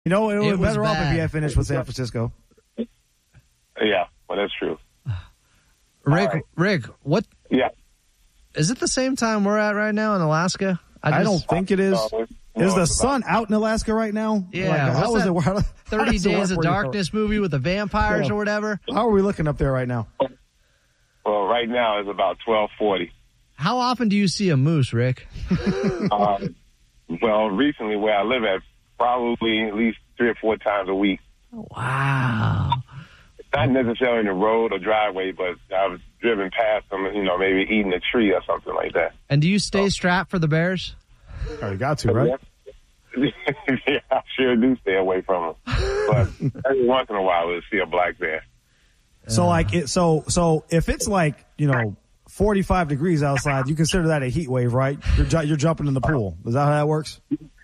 You know, it would be better off if he had finished with San Francisco. Yeah, well, that's true. Rick, what? Yeah. Is it the same time we're at right now in Alaska? I don't think it is. Is the sun out in Alaska right now? Yeah. How is it? 30 Days of Darkness movie with the vampires or whatever? How are we looking up there right now? Well, right now it's about 12:40. How often do you see a moose, Rick? Well, recently where I live at, probably at least 3 or 4 times a week. Wow. Not necessarily in the road or driveway, but I've driven past them, maybe eating a tree or something like that. And do you stay strapped for the bears? Oh, you got to, right? Yeah, I sure do stay away from them. But every once in a while, we'll see a black bear. So, so if it's 45 degrees outside, you consider that a heat wave, right? You're jumping in the pool. Is that how that works?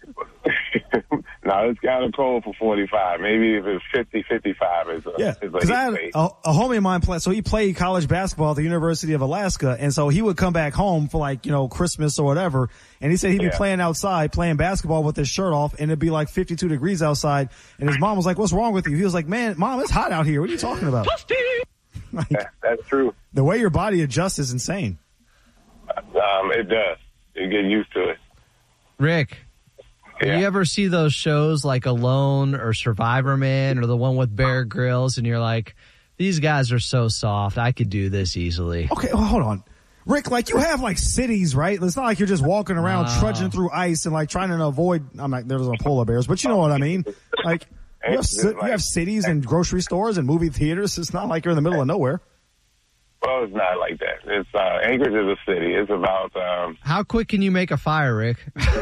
No, it's kind of cold for 45. Maybe if it's 50, 55 is because I had a homie of mine so he played college basketball at the University of Alaska, and so he would come back home for Christmas or whatever, and he said he'd be playing outside, playing basketball with his shirt off, and it'd be like 52 degrees outside, and his mom was like, "What's wrong with you?" He was like, "Man, Mom, it's hot out here. What are you talking about?" That's true. The way your body adjusts is insane. It does. You get used to it. Rick. Do you ever see those shows like Alone or Survivor Man or the one with Bear Grylls, and you're like, these guys are so soft. I could do this easily. Okay, well, hold on. Rick, you have cities, right? It's not like you're just walking around trudging through ice and trying to avoid, there's no polar bears, but you know what I mean? You have cities and grocery stores and movie theaters. It's not like you're in the middle of nowhere. Well, it's not like that. It's Anchorage is a city. It's about... How quick can you make a fire, Rick?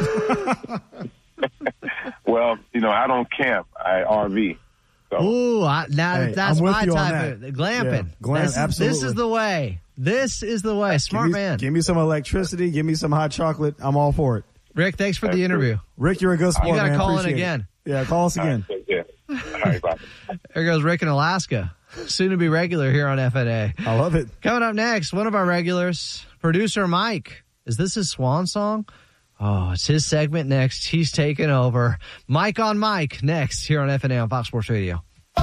Well, I don't camp. I RV. So. Ooh, that's my type of glamping. Yeah, absolutely. This is the way. This is the way. Smart man. Give me some electricity. Give me some hot chocolate. I'm all for it. Rick, thanks for the interview. Rick, you're a good sport, man. You got to call in it. again. Yeah, call us again. All right, bye. There goes Rick in Alaska. Soon to be regular here on FNA. I love it. Coming up next, one of our regulars, producer Mike. Is this his swan song? Oh, it's his segment next. He's taking over. Mike on Mike next here on FNA on Fox Sports Radio.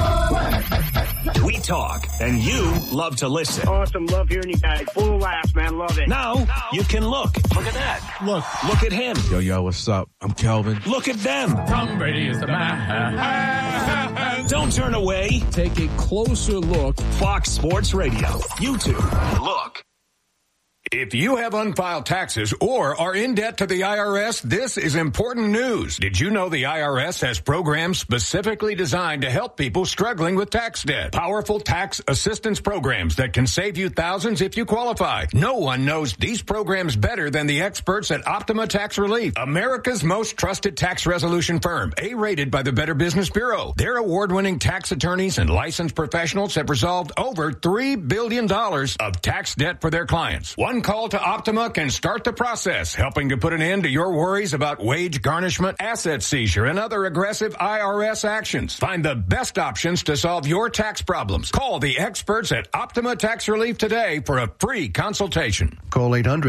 We talk, and you love to listen. Awesome. Love hearing you guys. Full of laughs, man. Love it. Now, you can look. Look at that. Look at him. Yo, what's up? I'm Kelvin. Look at them. Tom Brady is the man. Don't turn away. Take a closer look. Fox Sports Radio. YouTube. Look. If you have unfiled taxes or are in debt to the IRS, this is important news. Did you know the IRS has programs specifically designed to help people struggling with tax debt? Powerful tax assistance programs that can save you thousands if you qualify. No one knows these programs better than the experts at Optima Tax Relief, America's most trusted tax resolution firm, A-rated by the Better Business Bureau. Their award-winning tax attorneys and licensed professionals have resolved over $3 billion of tax debt for their clients. One call to Optima can start the process, helping to put an end to your worries about wage garnishment, asset seizure, and other aggressive IRS actions. Find the best options to solve your tax problems. Call the experts at Optima Tax Relief today for a free consultation. Call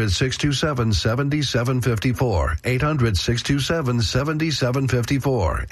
800-627-7754. 800-627-7754.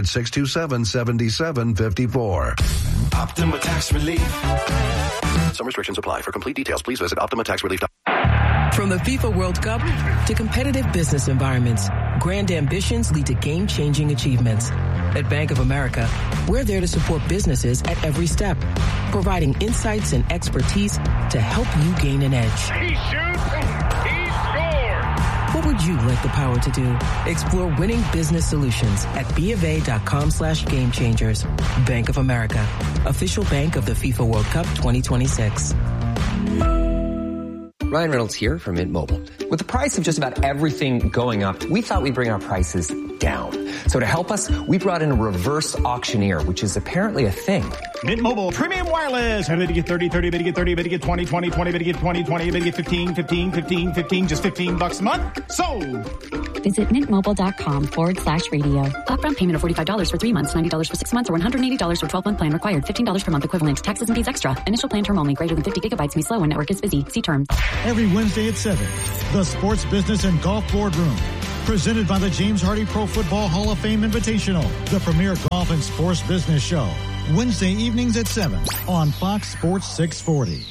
800-627-7754. Optima Tax Relief. Some restrictions apply. For complete details, please visit OptimaTaxRelief.com. From the FIFA World Cup to competitive business environments, grand ambitions lead to game-changing achievements. At Bank of America, we're there to support businesses at every step, providing insights and expertise to help you gain an edge. He shoots. He scores. What would you like the power to do? Explore winning business solutions at BofA.com/gamechangers. Bank of America, official bank of the FIFA World Cup 2026. Ryan Reynolds here from Mint Mobile. With the price of just about everything going up, we thought we'd bring our prices down. So to help us, we brought in a reverse auctioneer, which is apparently a thing. Mint Mobile Premium Wireless. How did you get 30, 30, bid you get 30, bid you get 20, 20, 20, bid you get 20, 20, bid you get 15, 15, 15, 15, just $15 a month? Sold! Visit mintmobile.com/radio. Upfront payment of $45 for 3 months, $90 for 6 months, or $180 for 12-month plan required. $15 per month equivalent. Taxes and fees extra. Initial plan term only. Greater than 50 gigabytes may slow when network is busy. See terms. Every Wednesday at 7, the Sports Business and Golf Boardroom. Presented by the James Hardy Pro Football Hall of Fame Invitational, the premier golf and sports business show. Wednesday evenings at 7 on Fox Sports 640.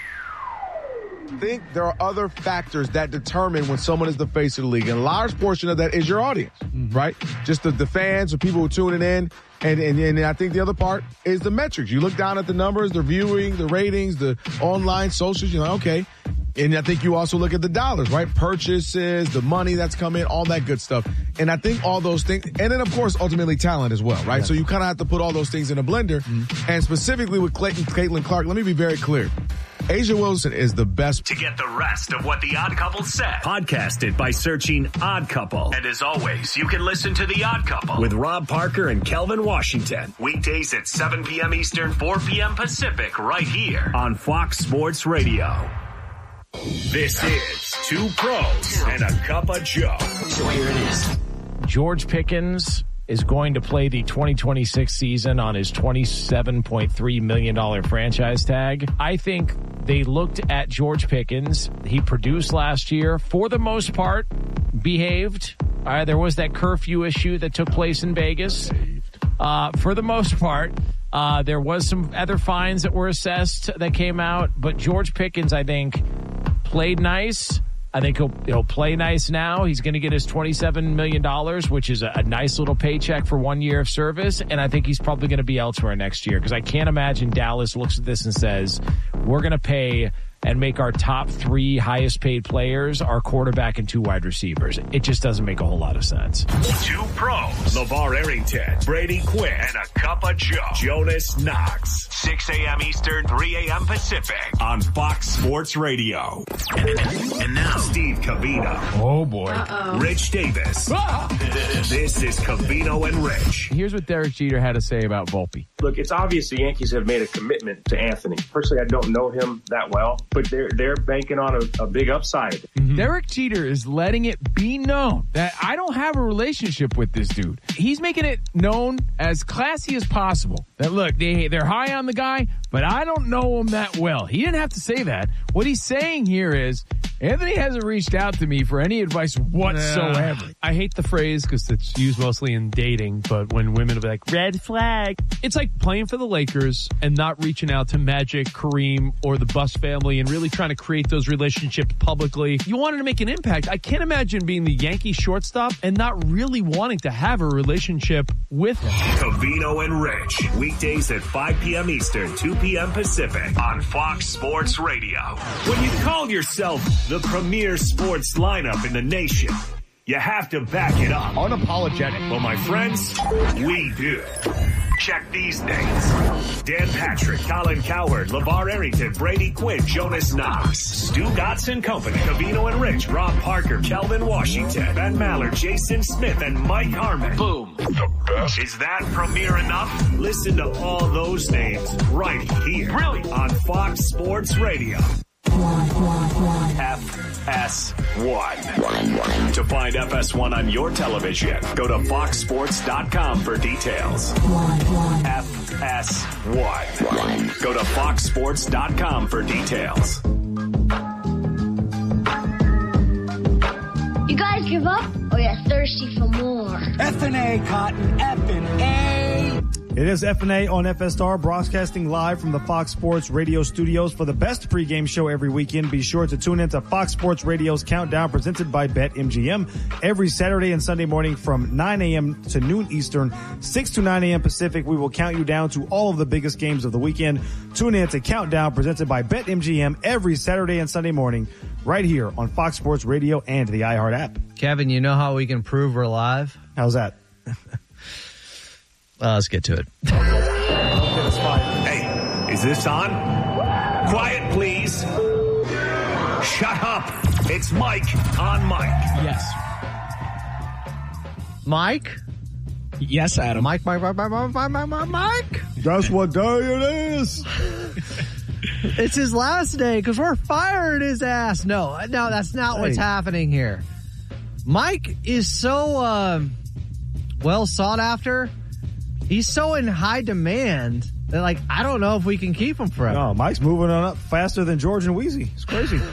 I think there are other factors that determine when someone is the face of the league. And a large portion of that is your audience, right? Just the fans or people who are tuning in. And I think the other part is the metrics. You look down at the numbers, the viewing, the ratings, the online socials, you're like, okay. And I think you also look at the dollars, right? Purchases, the money that's come in, all that good stuff. And I think all those things, and then of course, ultimately talent as well, right? Yeah. So you kind of have to put all those things in a blender. Mm-hmm. And specifically with Caitlin Clark, let me be very clear. A'ja Wilson is the best. To get the rest of what The Odd Couple said, podcast it by searching Odd Couple. And as always, you can listen to The Odd Couple with Rob Parker and Kelvin Washington. Weekdays at 7 p.m. Eastern, 4 p.m. Pacific, right here on Fox Sports Radio. This is Two Pros and a Cup of Joe. So here it is. George Pickens is going to play the 2026 season on his $27.3 million franchise tag. I think they looked at George Pickens. He produced last year, for the most part, behaved. There was that curfew issue that took place in Vegas. For the most part, there was some other fines that were assessed that came out. But George Pickens, I think, played nice. I think he'll play nice now. He's going to get his $27 million, which is a nice little paycheck for 1 year of service. And I think he's probably going to be elsewhere next year because I can't imagine Dallas looks at this and says, we're going to pay and make our top 3 highest paid players our quarterback and 2 wide receivers. It just doesn't make a whole lot of sense. Two pros, LeVar Arrington, Brady Quinn, and a cup of Joe, Jonas Knox. 6 a.m. Eastern, 3 a.m. Pacific on Fox Sports Radio. And now, Steve Covino. Oh, boy. Rich Davis. This is Covino and Rich. Here's what Derek Jeter had to say about Volpe. Look, it's obvious the Yankees have made a commitment to Anthony. Personally, I don't know him that well, but they're banking on a big upside. Mm-hmm. Derek Jeter is letting it be known that I don't have a relationship with this dude. He's making it known as classy as possible that, look, they're high on the guy, but I don't know him that well. He didn't have to say that. What he's saying here is, Anthony hasn't reached out to me for any advice whatsoever. I hate the phrase because it's used mostly in dating, but when women will be like, red flag, it's like playing for the Lakers and not reaching out to Magic, Kareem, or the Buss family and really trying to create those relationships publicly. You wanted to make an impact. I can't imagine being the Yankee shortstop and not really wanting to have a relationship with him. Covino and Rich, weekdays at 5 p.m. Eastern, 2 p.m. Pacific on Fox Sports Radio. When you call yourself the premier sports lineup in the nation, you have to back it up. Unapologetic. Well, my friends, we do. Check these names. Dan Patrick, Colin Cowherd, LeVar Arrington, Brady Quinn, Jonas Knox, Stu Gotson Company, Covino and Rich, Rob Parker, Kelvin Washington, Ben Maller, Jason Smith, and Mike Harmon. Boom. The best. Is that premier enough? Listen to all those names right here. Really? On Fox Sports Radio. FS1. To find FS1 on your television, go to foxsports.com for details. FS1. Go to foxsports.com for details. You guys give up or you're thirsty for more? F&A, Cotton. F&A. It is F&A on FSR, broadcasting live from the Fox Sports Radio studios for the best pregame show every weekend. Be sure to tune in to Fox Sports Radio's Countdown, presented by BetMGM, every Saturday and Sunday morning from 9 a.m. to noon Eastern, 6 to 9 a.m. Pacific. We will count you down to all of the biggest games of the weekend. Tune in to Countdown, presented by BetMGM, every Saturday and Sunday morning, right here on Fox Sports Radio and the iHeart app. Kevin, you know how we can prove we're live? How's that? Let's get to it. Hey, is this on? Quiet, please. Shut up. It's Mike on Mike. Yes. Mike? Yes, Adam. Mike. That's what day it is. It's his last day because we're firing his ass. No, that's not what's happening here. Mike is so well sought after. He's so in high demand that, like, I don't know if we can keep him forever. No, Mike's moving on up faster than George and Wheezy. It's crazy.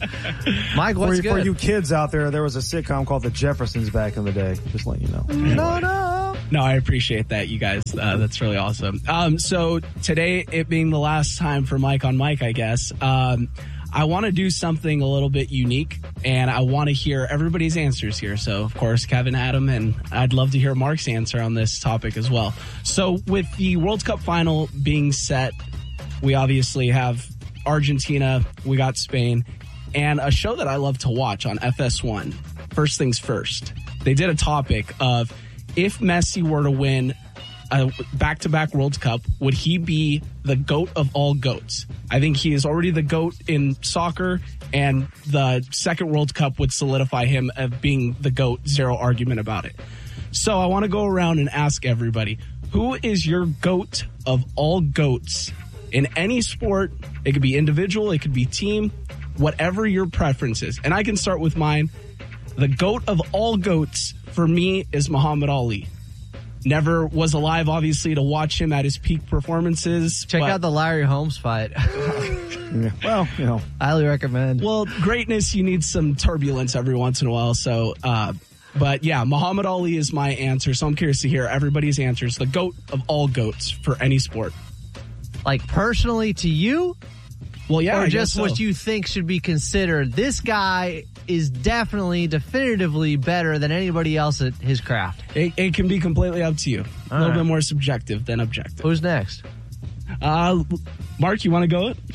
Mike, what's for you kids out there was a sitcom called The Jeffersons back in the day. Just letting you know. No, I appreciate that, you guys. That's really awesome. So today, it being the last time for Mike on Mike, I guess, I want to do something a little bit unique, and I want to hear everybody's answers here. So, of course, Kevin, Adam, and I'd love to hear Mark's answer on this topic as well. So with the World Cup final being set, we obviously have Argentina, we got Spain, and a show that I love to watch on FS1, First Things First. They did a topic of, if Messi were to win a back-to-back World Cup, would he be the GOAT of all GOATs? I think he is already the GOAT in soccer, and the second World Cup would solidify him of being the GOAT, zero argument about it. So I want to go around and ask everybody, who is your GOAT of all GOATs in any sport? It could be individual, it could be team, whatever your preference is. And I can start with mine. The GOAT of all GOATs for me is Muhammad Ali. Never was alive, obviously, to watch him at his peak performances. Check out the Larry Holmes fight. Yeah. Well, highly recommend. Well, greatness, you need some turbulence every once in a while. So, but yeah, Muhammad Ali is my answer. So I'm curious to hear everybody's answers. The GOAT of all GOATs for any sport. Like personally to you? Well, yeah. Or just what you think should be considered. This guy is definitively better than anybody else at his craft. It can be completely up to you. A little bit more subjective than objective. Who's next? Mark, you want to go it?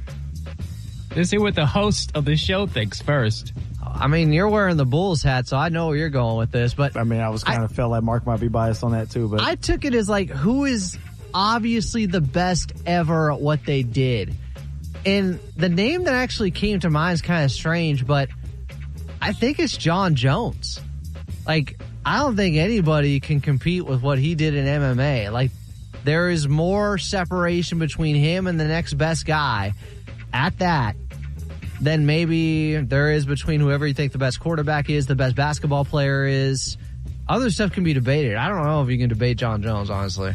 Let's see what the host of the show thinks first. I mean, you're wearing the Bulls hat, so I know where you're going with this. But I mean, I was kind of felt like Mark might be biased on that too. But I took it as like, who is obviously the best ever at what they did? And the name that actually came to mind is kind of strange, but I think it's John Jones. Like, I don't think anybody can compete with what he did in MMA. Like, there is more separation between him and the next best guy at that than maybe there is between whoever you think the best quarterback is, the best basketball player is. Other stuff can be debated. I don't know if you can debate John Jones, honestly.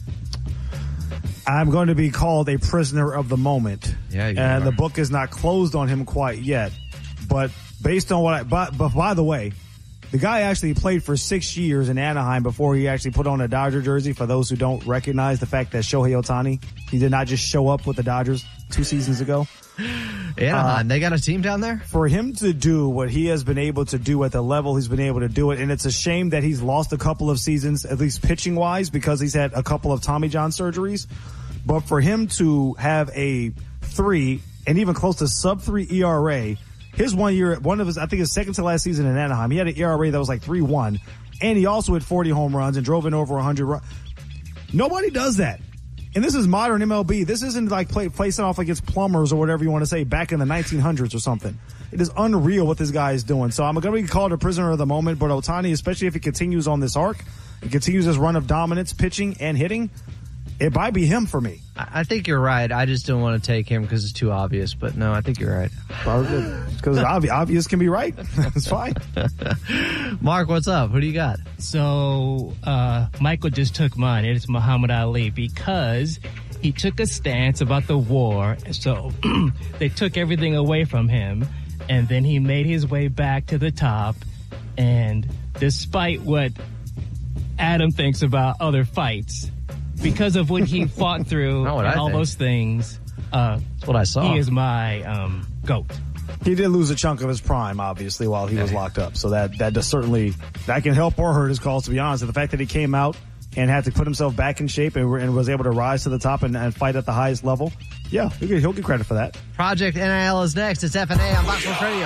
I'm going to be called a prisoner of the moment. Yeah, and the book is not closed on him quite yet. But based on but by the way, the guy actually played for 6 years in Anaheim before he actually put on a Dodger jersey. For those who don't recognize the fact that Shohei Ohtani, he did not just show up with the Dodgers 2 seasons ago. Anaheim, they got a team down there? For him to do what he has been able to do at the level he's been able to do it, and it's a shame that he's lost a couple of seasons, at least pitching-wise, because he's had a couple of Tommy John surgeries. But for him to have a 3 and even close to sub-3 ERA, his 1 year, I think his second to last season in Anaheim, he had an ERA that was like 3.1, and he also hit 40 home runs and drove in over 100 runs. Nobody does that. And this is modern MLB. This isn't like placing off against plumbers or whatever you want to say back in the 1900s or something. It is unreal what this guy is doing. So I'm going to be called a prisoner of the moment, but Ohtani, especially if he continues on this arc, he continues his run of dominance, pitching and hitting, it might be him for me. I think you're right. I just don't want to take him because it's too obvious. But no, I think you're right. Because obvious can be right. It's fine. Mark, what's up? Who do you got? So Michael just took mine. It's Muhammad Ali because he took a stance about the war. So they took everything away from him. And then he made his way back to the top. And despite what Adam thinks about other fights, because of what he fought through and all those things, that's what I saw. He is my GOAT. He did lose a chunk of his prime, obviously, while he was locked up. So that does certainly, that can help or hurt his cause, to be honest. And the fact that he came out and had to put himself back in shape and was able to rise to the top and fight at the highest level, yeah, he'll get credit for that. Project NIL is next. It's FNA on Fox Sports Radio.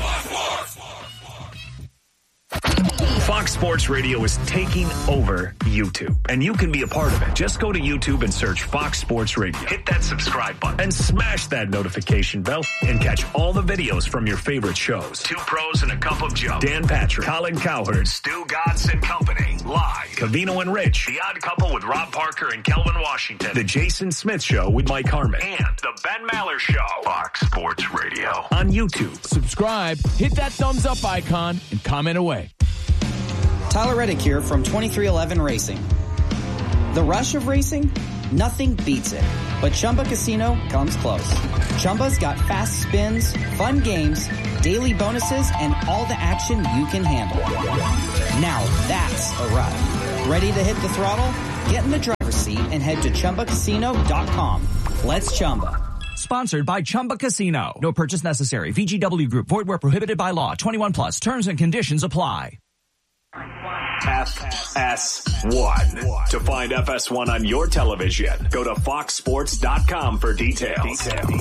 Fox Sports Radio is taking over YouTube, and you can be a part of it. Just go to YouTube and search Fox Sports Radio. Hit that subscribe button and smash that notification bell and catch all the videos from your favorite shows. Two Pros and a Cup of Joe. Dan Patrick, Colin Cowherd, Stu Gatz and Company. Live. Covino and Rich. The Odd Couple with Rob Parker and Kelvin Washington. The Jason Smith Show with Mike Harmon. And the Ben Maller Show. Fox Sports Radio. On YouTube. Subscribe, hit that thumbs up icon, and comment away. Tyler Reddick here from 2311 Racing. The rush of racing? Nothing beats it. But Chumba Casino comes close. Chumba's got fast spins, fun games, daily bonuses, and all the action you can handle. Now that's a ride. Ready to hit the throttle? Get in the driver's seat and head to ChumbaCasino.com. Let's Chumba. Sponsored by Chumba Casino. No purchase necessary. VGW Group. Void where prohibited by law. 21 plus. Terms and conditions apply. FS1. To find FS1 on your television, go to foxsports.com for details.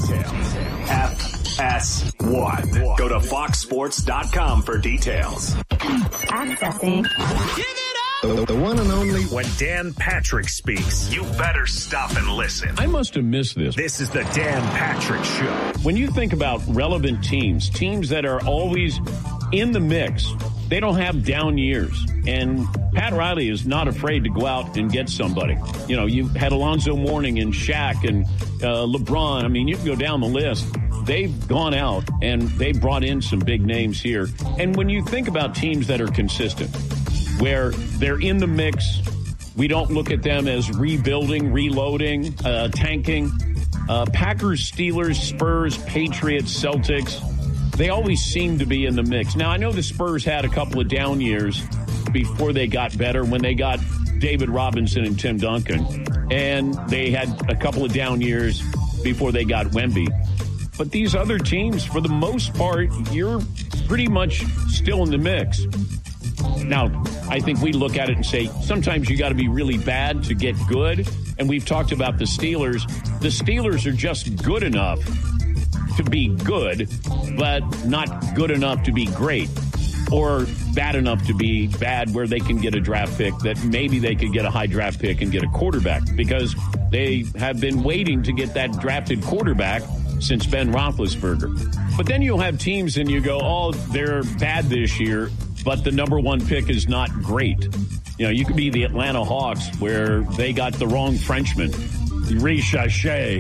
FS1. Go to foxsports.com for details. Accessing. The one and only. When Dan Patrick speaks, you better stop and listen. I must have missed this. This is the Dan Patrick Show. When you think about relevant teams that are always in the mix, they don't have down years. And Pat Riley is not afraid to go out and get somebody. You know, you had Alonzo Mourning and Shaq and LeBron. I mean, you can go down the list. They've gone out and they brought in some big names here. And when you think about teams that are consistent, where they're in the mix, we don't look at them as rebuilding, reloading, tanking. Packers, Steelers, Spurs, Patriots, Celtics, they always seem to be in the mix. Now, I know the Spurs had a couple of down years before they got better when they got David Robinson and Tim Duncan. And they had a couple of down years before they got Wemby. But these other teams, for the most part, you're pretty much still in the mix. Now, I think we look at it and say, sometimes you got to be really bad to get good. And we've talked about the Steelers. The Steelers are just good enough to be good, but not good enough to be great, or bad enough to be bad where they can get a draft pick that maybe they could get a high draft pick and get a quarterback, because they have been waiting to get that drafted quarterback since Ben Roethlisberger. But then you'll have teams and you go, oh, they're bad this year, but the number one pick is not great. You know, you could be the Atlanta Hawks where they got the wrong Frenchman. Richache.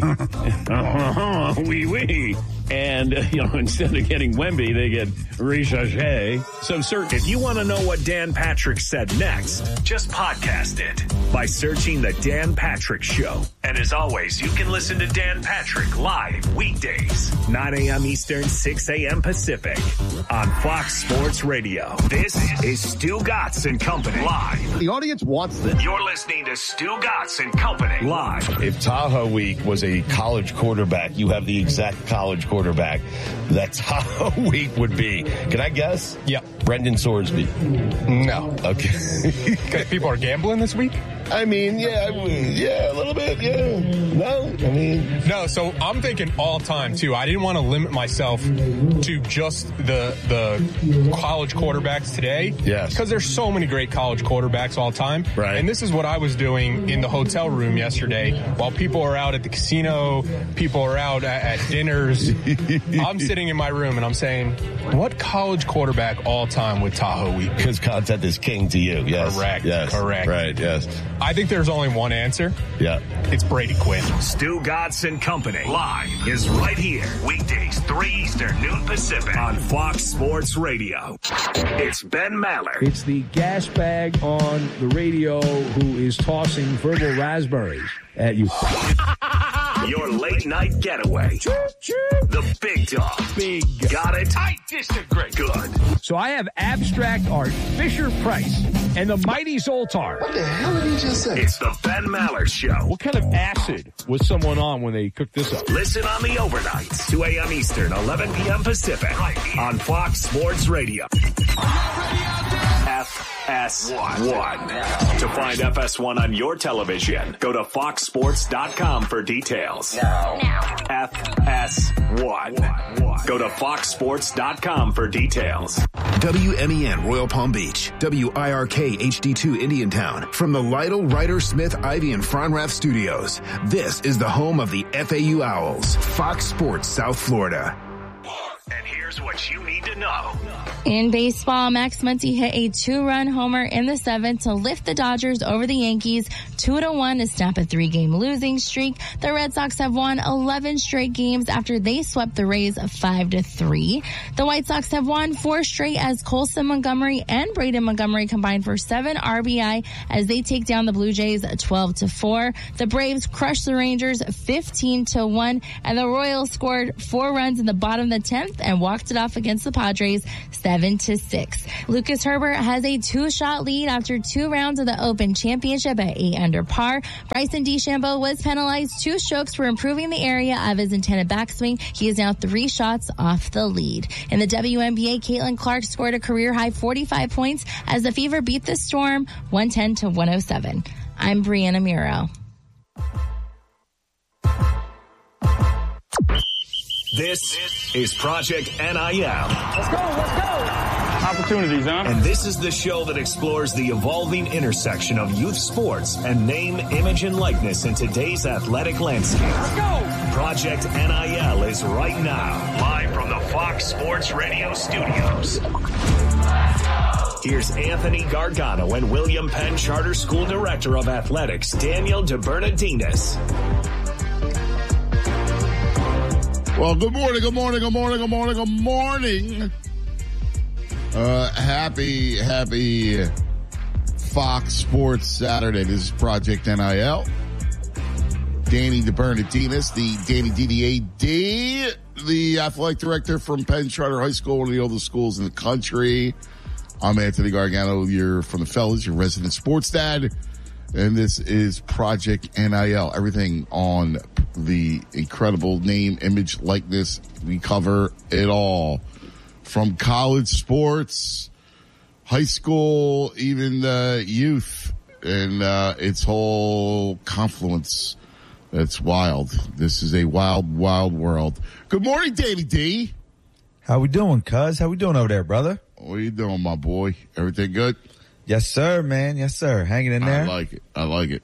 Oui, oui. And, instead of getting Wemby, they get Richache. So, sir, if you want to know what Dan Patrick said next, just podcast it by searching The Dan Patrick Show. And as always, you can listen to Dan Patrick live weekdays, 9 a.m. Eastern, 6 a.m. Pacific on Fox Sports Radio. This is Stu Gatz and Company live. The audience wants this. You're listening to Stu Gatz and Company live. If Tahoe Week was a college quarterback, you have the exact college quarterback that Tahoe Week would be. Can I guess? Yeah. Brendan Sorsby. No. Okay. Because people are gambling this week? I mean, yeah, a little bit, yeah. No, so I'm thinking all time, too. I didn't want to limit myself to just the college quarterbacks today. Yes. Because there's so many great college quarterbacks all time. Right. And this is what I was doing in the hotel room yesterday. While people are out at the casino, people are out at dinners, I'm sitting in my room and I'm saying, what college quarterback all time would Tahoe Week? Because content is king to you, yes. Correct. Yes. Correct. Right, yes. I think there's only one answer. Yeah. It's Brady Quinn. Stu Gatz and Company live is right here. Weekdays, 3 Eastern, noon Pacific on Fox Sports Radio. It's Ben Maller. It's the gas bag on the radio who is tossing verbal raspberries at you. Your late night getaway. The big dog. Big. Got it? I disagree. Good. So I have abstract art, Fisher-Price, and the mighty Zoltar. What the hell did he just say? It's the Ben Maller Show. What kind of acid was someone on when they cooked this up? Listen on the overnights, 2 a.m. Eastern, 11 p.m. Pacific, right on Fox Sports Radio. FS1. To find FS1 on your television, go to foxsports.com for details. Now. FS1. Go to foxsports.com for details. WMEN Royal Palm Beach, WIRK HD2 Indiantown, from the Lytle, Ryder, Smith, Ivy, and Fronrath Studios. This is the home of the FAU Owls, Fox Sports South Florida. And here's what you need to know. In baseball, Max Muncy hit a 2-run homer in the 7th to lift the Dodgers over the Yankees 2-1 to snap a 3-game losing streak. The Red Sox have won 11 straight games after they swept the Rays 5-3. The White Sox have won 4 straight as Colson Montgomery and Braden Montgomery combined for 7 RBI as they take down the Blue Jays 12-4. The Braves crushed the Rangers 15-1, and the Royals scored 4 runs in the bottom of the 10th and walked it off against the Padres 7-6. Lucas Herbert has a 2-shot lead after 2 rounds of the Open Championship at 8 under par. Bryson DeChambeau was penalized 2 strokes for improving the area of his intended backswing. He is now 3 shots off the lead. In the WNBA, Caitlin Clark scored a career-high 45 points as the Fever beat the Storm 110-107. I'm Brianna Muro. This is Project NIL. Let's go. Opportunities, huh? And this is the show that explores the evolving intersection of youth sports and name, image, and likeness in today's athletic landscape. Let's go. Project NIL is right now, live from the Fox Sports Radio studios. Here's Anthony Gargano and William Penn Charter School Director of Athletics, Daniel DeBernardinis. Well, good morning. Happy Fox Sports Saturday. This is Project NIL. Danny DeBernardinis, the Danny DDAD, the athletic director from Penn Charter High School, one of the oldest schools in the country. I'm Anthony Gargano. You're from the fellas, your resident sports dad. And this is Project NIL. Everything on the incredible name, image, likeness. We cover it all. From college sports, high school, even youth, and its whole confluence. That's wild. This is a wild, wild world. Good morning, Davey D. How we doing, cuz? How we doing over there, brother? What are you doing, my boy? Everything good? Yes, sir, man. Yes, sir. Hanging in there. I like it.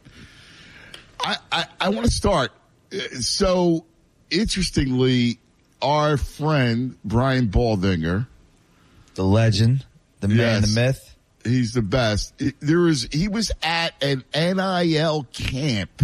I want to start. So, interestingly, our friend, Brian Baldinger. The legend. The man, the myth. He's the best. He was at an NIL camp.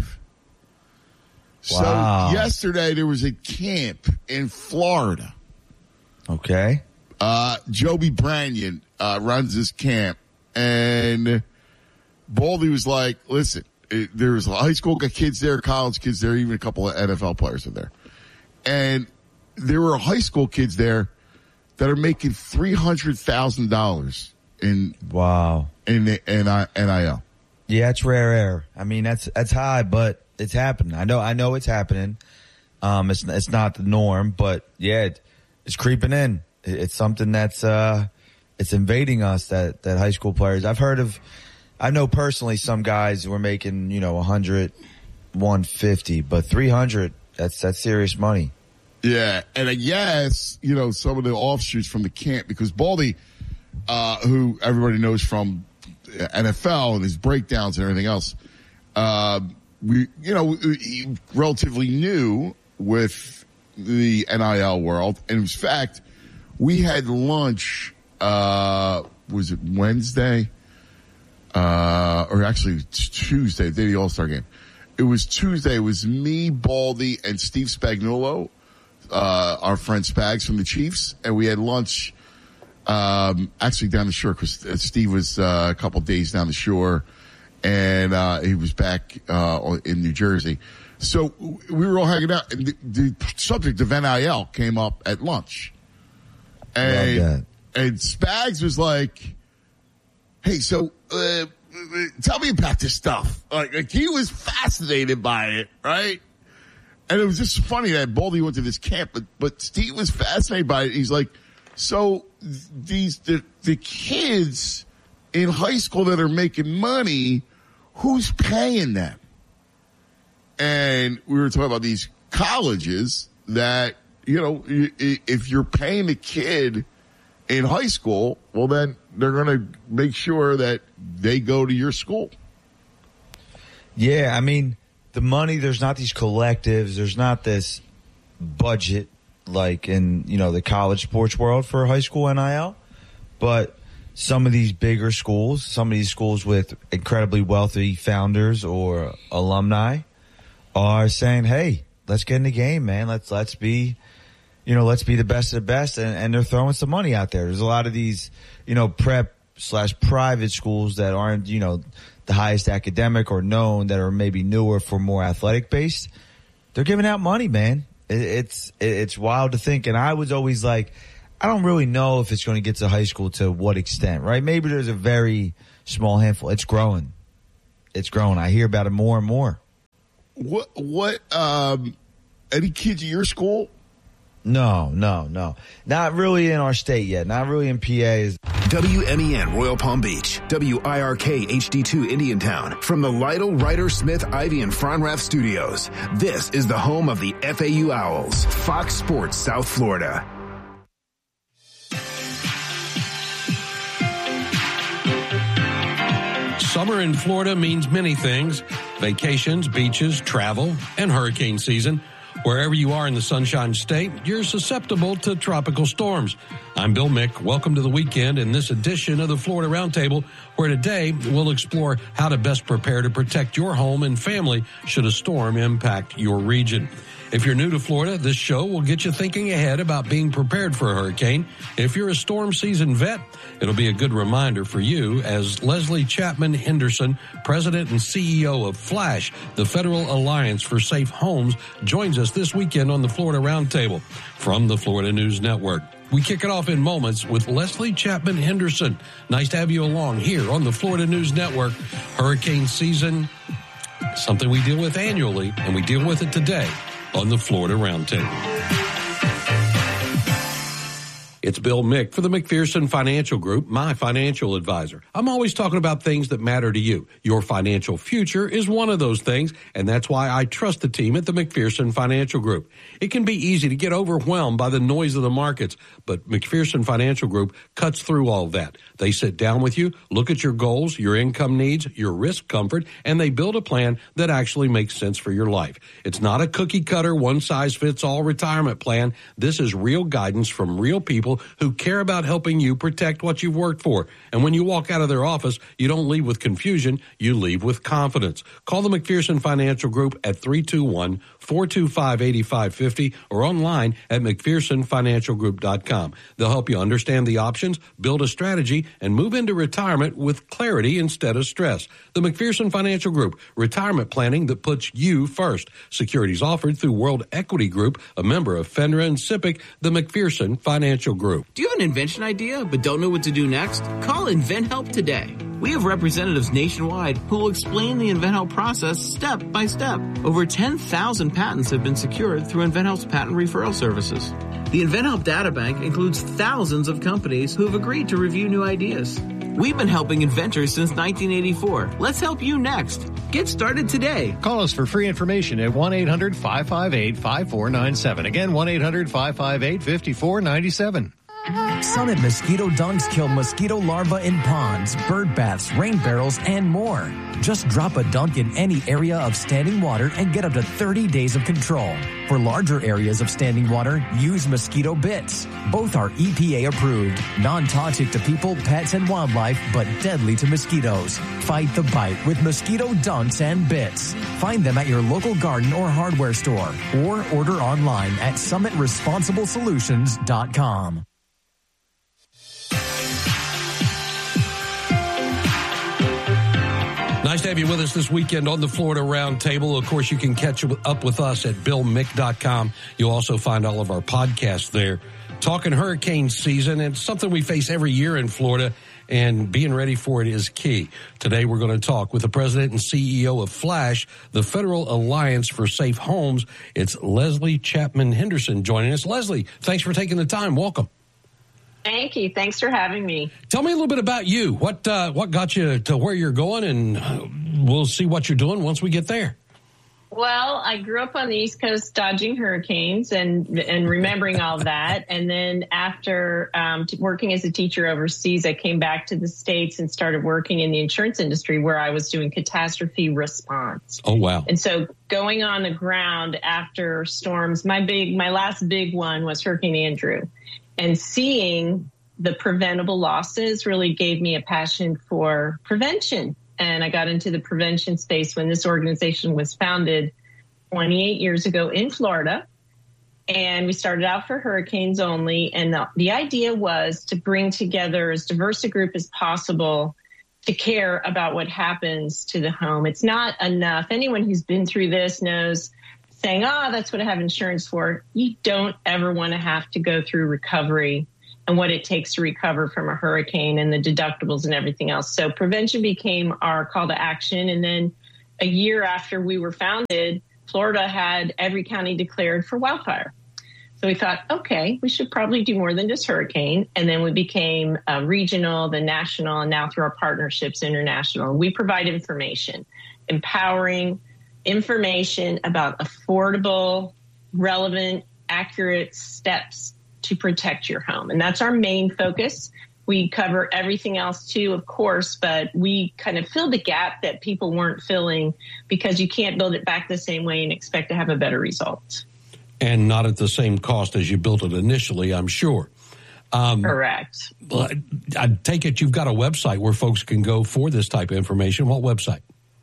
Wow. So, yesterday there was a camp in Florida. Okay. Joby Branyan runs this camp. And Baldy was like, listen, there's high school kids there, college kids there, even a couple of NFL players are there. And there were high school kids there that are making $300,000 in the NIL. Yeah, it's rare air. I mean, that's high, but it's happening. I know it's happening. It's not the norm, but yeah, it's creeping in. It's something that's, it's invading us that high school players. I know personally some guys who are making, 100, 150, but 300, that's serious money. Yeah. And I guess, some of the offshoots from the camp, because Baldy, who everybody knows from NFL and his breakdowns and everything else, relatively new with the NIL world. And in fact, we had lunch, was it Wednesday? Or actually Tuesday, the day of the All-Star game. It was Tuesday. It was me, Baldy, and Steve Spagnuolo, our friend Spags from the Chiefs. And we had lunch, actually down the shore, because Steve was a couple days down the shore. And he was back in New Jersey. So we were all hanging out. And the subject of NIL came up at lunch. And Spags was like, hey, so tell me about this stuff. Like he was fascinated by it, right? And it was just funny that Baldy went to this camp, but Steve was fascinated by it. He's like, so the kids in high school that are making money, who's paying them? And we were talking about these colleges that, if you're paying a kid in high school, well, then they're going to make sure that they go to your school. Yeah, I mean, the money, there's not these collectives, there's not this budget like in, the college sports world for high school NIL, but some of these bigger schools, some of these schools with incredibly wealthy founders or alumni are saying, hey, let's get in the game, man. Let's be the best of the best. And they're throwing some money out there. There's a lot of these, prep/private schools that aren't, the highest academic or known, that are maybe newer for more athletic based. They're giving out money, man. It's wild to think. And I was always like, I don't really know if it's going to get to high school to what extent, right? Maybe there's a very small handful. It's growing. I hear about it more and more. What, any kids at your school? No. Not really in our state yet. Not really in PA. WMEN Royal Palm Beach, WIRK HD2 Indiantown. From the Lytle, Ryder, Smith, Ivy, and Fronrath studios, this is the home of the FAU Owls, Fox Sports South Florida. Summer in Florida means many things: vacations, beaches, travel, and hurricane season. Wherever you are in the Sunshine State, you're susceptible to tropical storms. I'm Bill Mick. Welcome to the weekend in this edition of the Florida Roundtable, where today we'll explore how to best prepare to protect your home and family should a storm impact your region. If you're new to Florida, this show will get you thinking ahead about being prepared for a hurricane. If you're a storm season vet, it'll be a good reminder for you as Leslie Chapman Henderson, President and CEO of FLASH, the Federal Alliance for Safe Homes, joins us this weekend on the Florida Roundtable from the Florida News Network. We kick it off in moments with Leslie Chapman Henderson. Nice to have you along here on the Florida News Network. Hurricane season, something we deal with annually, and we deal with it today on the Florida Roundtable. It's Bill Mick for the McPherson Financial Group, my financial advisor. I'm always talking about things that matter to you. Your financial future is one of those things, and that's why I trust the team at the McPherson Financial Group. It can be easy to get overwhelmed by the noise of the markets, but McPherson Financial Group cuts through all that. They sit down with you, look at your goals, your income needs, your risk comfort, and they build a plan that actually makes sense for your life. It's not a cookie-cutter, one-size-fits-all retirement plan. This is real guidance from real people who care about helping you protect what you've worked for. And when you walk out of their office, you don't leave with confusion, you leave with confidence. Call the McPherson Financial Group at 321-425-8550 or online at McPhersonFinancialGroup.com. They'll help you understand the options, build a strategy, and move into retirement with clarity instead of stress. The McPherson Financial Group, retirement planning that puts you first. Securities offered through World Equity Group, a member of FINRA and SIPC, the McPherson Financial Group. Do you have an invention idea but don't know what to do next? Call InventHelp today. We have representatives nationwide who will explain the InventHelp process step by step. Over 10,000 patents have been secured through InventHelp's patent referral services. The InventHelp Databank includes thousands of companies who have agreed to review new ideas. We've been helping inventors since 1984. Let's help you next. Get started today. Call us for free information at 1-800-558-5497. Again, 1-800-558-5497. Summit Mosquito Dunks kill mosquito larvae in ponds, bird baths, rain barrels, and more. Just drop a dunk in any area of standing water and get up to 30 days of control. For larger areas of standing water, use mosquito bits. Both are EPA approved, non-toxic to people, pets, and wildlife, but deadly to mosquitoes. Fight the bite with mosquito dunks and bits. Find them at your local garden or hardware store or order online at summitresponsiblesolutions.com. Nice to have you with us this weekend on the Florida Roundtable. Of course, you can catch up with us at BillMick.com. You'll also find all of our podcasts there. Talking hurricane season, and it's something we face every year in Florida, and being ready for it is key. Today, we're going to talk with the president and CEO of FLASH, the Federal Alliance for Safe Homes. It's Leslie Chapman Henderson joining us. Leslie, thanks for taking the time. Welcome. Thank you. Thanks for having me. Tell me a little bit about you. What got you to where you're going, and we'll see what you're doing once we get there. Well, I grew up on the East Coast dodging hurricanes and remembering all that. And then after working as a teacher overseas, I came back to the States and started working in the insurance industry where I was doing catastrophe response. Oh, wow. And so going on the ground after storms, my last big one was Hurricane Andrew. And seeing the preventable losses really gave me a passion for prevention. And I got into the prevention space when this organization was founded 28 years ago in Florida. And we started out for hurricanes only. And the idea was to bring together as diverse a group as possible to care about what happens to the home. It's not enough. Anyone who's been through this knows saying, that's what I have insurance for. You don't ever want to have to go through recovery and what it takes to recover from a hurricane and the deductibles and everything else. So prevention became our call to action. And then a year after we were founded, Florida had every county declared for wildfire. So we thought, okay, we should probably do more than just hurricane. And then we became regional, then national, and now through our partnerships, international. We provide information, empowering information about affordable, relevant, accurate steps to protect your home. And that's our main focus. We cover everything else too, of course, but we kind of fill the gap that people weren't filling because you can't build it back the same way and expect to have a better result. And not at the same cost as you built it initially, I'm sure. Correct. I take it you've got a website where folks can go for this type of information. What website?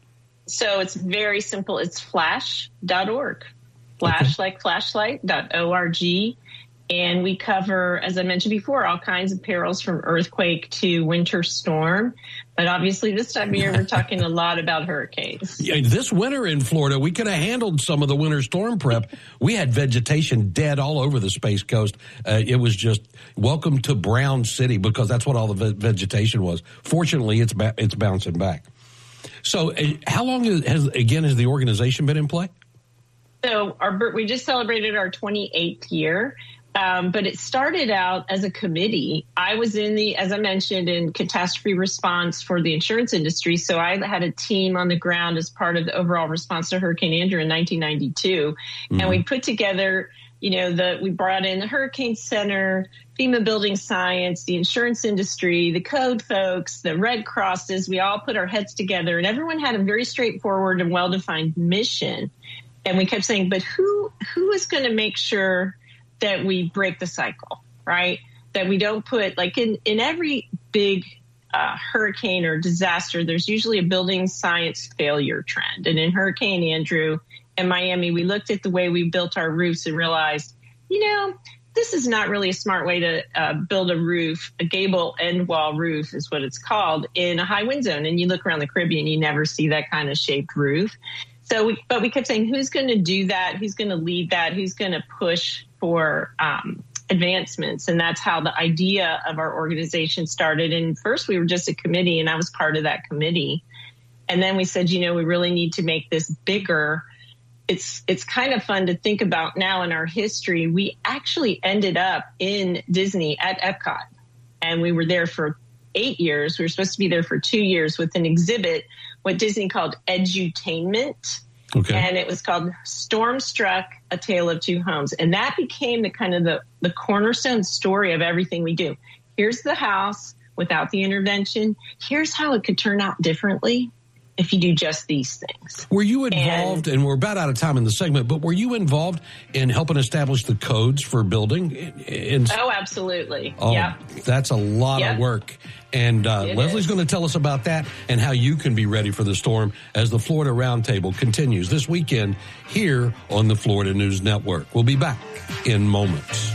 So it's very simple. It's flash.org. Flash like flashlight.org. And we cover, as I mentioned before, all kinds of perils from earthquake to winter storm. But obviously this time of year, we're talking a lot about hurricanes. Yeah, this winter in Florida, we could have handled some of the winter storm prep. We had vegetation dead all over the Space Coast. It was just welcome to Brown City because that's what all the vegetation was. Fortunately, it's bouncing back. So how long has the organization been in play? So we just celebrated our 28th year. But it started out as a committee. I was as I mentioned, in catastrophe response for the insurance industry. So I had a team on the ground as part of the overall response to Hurricane Andrew in 1992. Mm-hmm. And we put together, we brought in the Hurricane Center, FEMA Building Science, the insurance industry, the code folks, the Red Crosses. We all put our heads together and everyone had a very straightforward and well-defined mission. And we kept saying, but who is going to make sure that we break the cycle, right? That we don't put, like in every big hurricane or disaster, there's usually a building science failure trend. And in Hurricane Andrew in Miami, we looked at the way we built our roofs and realized, this is not really a smart way to build a roof. A gable end wall roof is what it's called in a high wind zone. And you look around the Caribbean, you never see that kind of shaped roof. So we kept saying, who's going to do that? Who's going to lead that? Who's going to push for advancements? And that's how the idea of our organization started. And first we were just a committee and I was part of that committee. And then we said, we really need to make this bigger. It's kind of fun to think about now in our history. We actually ended up in Disney at Epcot and we were there for 8 years. We were supposed to be there for 2 years with an exhibit, what Disney called edutainment. Okay. And it was called Storm Struck, A Tale of Two Homes. And that became the kind of the cornerstone story of everything we do. Here's the house without the intervention. Here's how it could turn out differently if you do just these things. Were you involved, and we're about out of time in the segment, but were you involved in helping establish the codes for building? Oh, absolutely. Oh, yep. That's a lot of work. And Leslie's going to tell us about that and how you can be ready for the storm as the Florida Roundtable continues this weekend here on the Florida News Network. We'll be back in moments.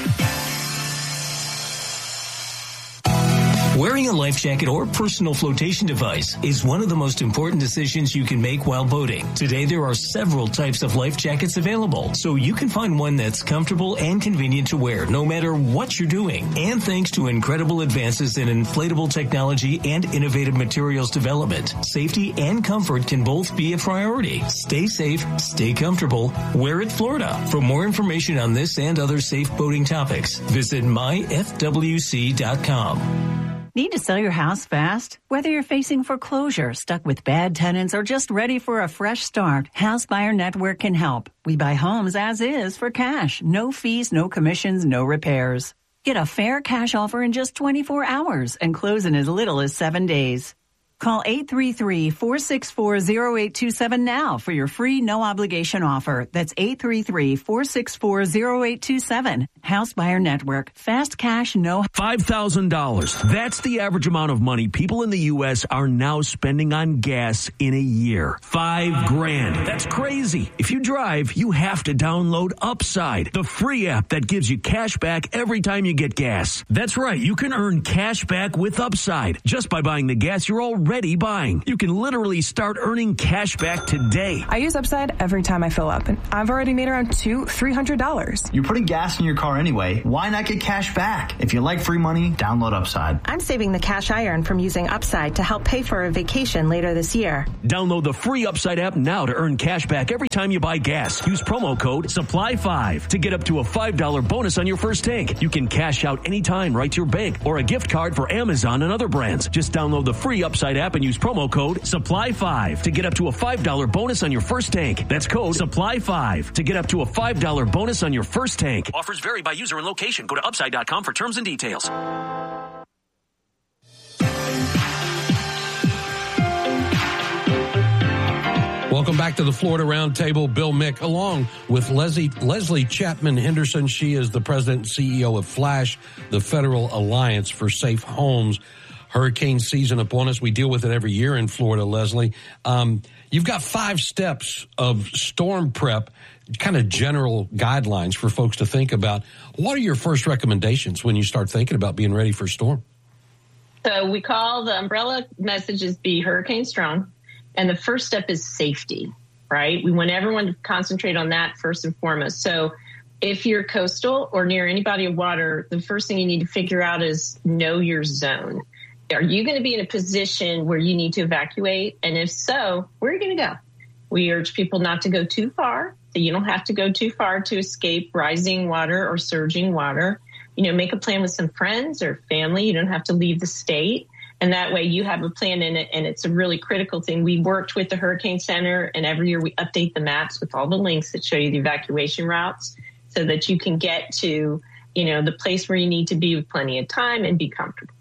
Wearing a life jacket or personal flotation device is one of the most important decisions you can make while boating. Today, there are several types of life jackets available, so you can find one that's comfortable and convenient to wear no matter what you're doing. And thanks to incredible advances in inflatable technology and innovative materials development, safety and comfort can both be a priority. Stay safe, stay comfortable, wear it Florida. For more information on this and other safe boating topics, visit myfwc.com. Need to sell your house fast? Whether you're facing foreclosure, stuck with bad tenants, or just ready for a fresh start, House Buyer Network can help. We buy homes as is for cash. No fees, no commissions, no repairs. Get a fair cash offer in just 24 hours and close in as little as 7 days. Call 833-464-0827 now for your free no-obligation offer. That's 833-464-0827. House Buyer Network. Fast cash, no... $5,000. That's the average amount of money people in the U.S. are now spending on gas in a year. $5,000. That's crazy. If you drive, you have to download Upside, the free app that gives you cash back every time you get gas. That's right. You can earn cash back with Upside just by buying the gas you're already buying. You can literally start earning cash back today. I use Upside every time I fill up, and I've already made around $300. You're putting gas in your car anyway. Why not get cash back? If you like free money, download Upside. I'm saving the cash I earn from using Upside to help pay for a vacation later this year. Download the free Upside app now to earn cash back every time you buy gas. Use promo code SUPPLY5 to get up to a $5 bonus on your first tank. You can cash out anytime right to your bank or a gift card for Amazon and other brands. Just download the free Upside app and use promo code SUPPLY5 to get up to a $5 bonus on your first tank. That's code SUPPLY5 to get up to a $5 bonus on your first tank. Offers vary by user and location. Go to Upside.com for terms and details. Welcome back to the Florida Roundtable. Bill Mick, along with Leslie Chapman Henderson. She is the president and CEO of FLASH, the Federal Alliance for Safe Homes. Hurricane season upon us. We deal with it every year in Florida, Leslie. You've got 5 steps of storm prep, kind of general guidelines for folks to think about. What are your first recommendations when you start thinking about being ready for a storm? So we call the umbrella messages be hurricane strong. And the first step is safety, right? We want everyone to concentrate on that first and foremost. So if you're coastal or near any body of water, the first thing you need to figure out is know your zone. Are you going to be in a position where you need to evacuate? And if so, where are you going to go? We urge people not to go too far. So you don't have to go too far to escape rising water or surging water. You know, make a plan with some friends or family. You don't have to leave the state. And that way you have a plan in it. And it's a really critical thing. We worked with the Hurricane Center, and every year we update the maps with all the links that show you the evacuation routes so that you can get to, you know, the place where you need to be with plenty of time and be comfortable.